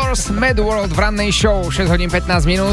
Doors, Mad World v rannej show, 6 hodín 15 minút.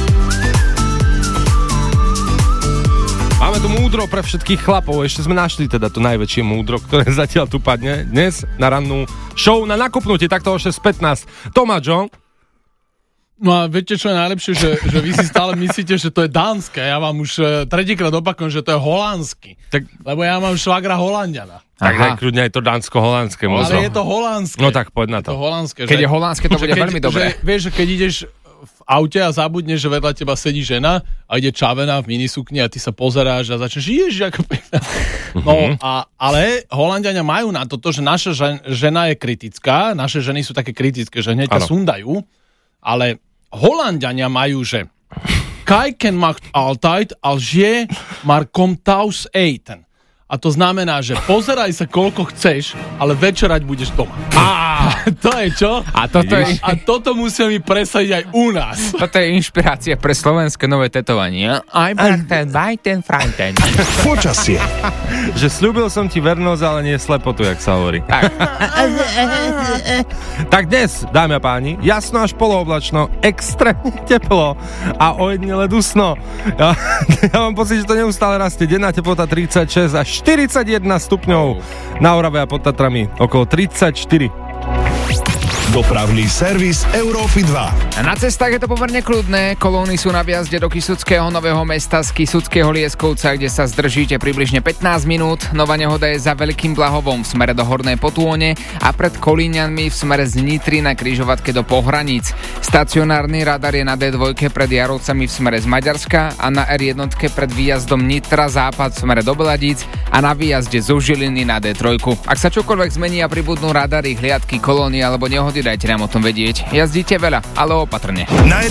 Máme tu múdro pre všetkých chlapov, ešte sme našli teda to najväčšie múdro, ktoré zatiaľ tu padne dnes na rannú show na nakopnutie, takto o 6:15. Tomáčo? No a viete, čo je najlepšie, že vy si stále myslíte, že to je dánske. Ja vám už tretíkrát opakujem, že to je holandsky. Tak, lebo ja mám švagra Holanďana. tak daj kľudne aj to dánsko-holandské možno. Ale je to holandské. No tak poď na to. Keď je holandské, to bude veľmi dobré. Vieš, že keď ideš v aute a zabudneš, že vedľa teba sedí žena a ide čavená v minisukni a ty sa pozeráš a začneš, ježiš, ako pekná. No, ale Holanďania majú na toto, že naša žena je kritická, naše ženy sú také kritické, že hneď ťa sundajú, ale Holanďania majú, že Kijken macht altijd als je maar komt thuis eten. A to znamená, že pozeraj sa koľko chceš, ale večerať budeš doma. To je čo? A toto musíme presadiť aj u nás. Toto je inšpirácia pre slovenské nové tetovanie. Aj ten frajten. Počasie. Že sľúbil som ti vernosť, ale nie slepotu, jak sa hovorí. Tak dnes, dámy a páni, jasno až polooblačno, extrémne teplo a ojedinele dusno. Ja mám pocit, že to neustále rastie. Denná teplota 36 až 41 stupňov. Na Orave a pod Tatrami okolo 34. Dopravný servis Európy 2. Na cestách je to pomerne kľudné. Kolóny sú na vjazde do Kysuckého Nového Mesta z Kysuckého Lieskovca, kde sa zdržíte približne 15 minút. Nová nehoda je za Veľkým Blahovom v smere do Hornej Potône a pred Kolíňanmi v smere z Nitry na križovatke do Pohraníc. Stacionárny radar je na D2 pred Jarovcami v smere z Maďarska a na R1 pred výjazdom Nitra západ v smere do Beladíc a na výjazde zo Žiliny na D3. Ak sa čokoľvek zmení a pribudnú radary, hliadky, kolóny alebo nehody, dajte nám o tom vedieť. Jazdíte veľa, ale opatrne.